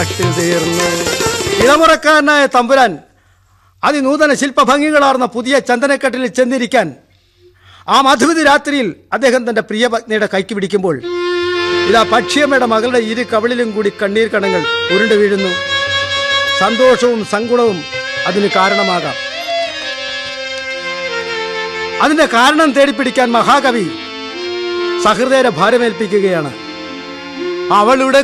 തീർന്നു. ഇളമുറക്കാരനായ തമ്പുരാൻ അതിനൂതന ശില്പഭംഗികളാർന്ന പുതിയ ചന്ദനക്കെട്ടിൽ ചെന്നിരിക്കാൻ ആ മധുവിധി രാത്രിയിൽ അദ്ദേഹം തന്റെ പ്രിയ പത്നിയുടെ കൈക്ക് പിടിക്കുമ്പോൾ ഇതാ പക്ഷിയമ്മയുടെ മകളുടെ ഇരു കവിളിലും കൂടി കണ്ണീർ കണങ്ങൾ ഉരുണ്ടു വീഴുന്നു. സന്തോഷവും സങ്കുണവും അതിന് കാരണമാകാം. അതിന്റെ കാരണം തേടിപ്പിടിക്കാൻ മഹാകവി സഹൃദയരെ ഭാരമേൽപ്പിക്കുകയാണ്. അവളുടെ